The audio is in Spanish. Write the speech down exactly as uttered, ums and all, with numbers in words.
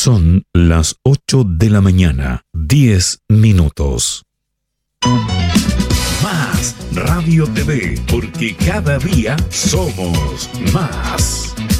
Son las ocho de la mañana, diez minutos. Más Radio T V, porque cada día somos más.